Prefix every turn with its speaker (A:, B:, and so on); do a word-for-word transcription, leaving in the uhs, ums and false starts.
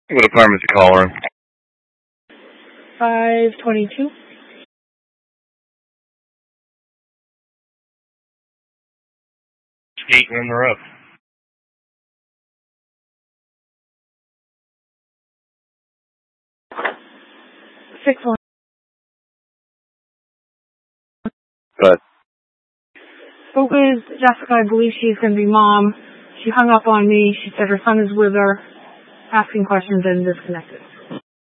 A: What apartment you call her?
B: five twenty-two.
A: Skating on the roof.
B: Six one.
A: Good.
B: Spoke with Jessica. I believe she's going to be mom. She hung up on me. She said her son is with her, asking questions and disconnected.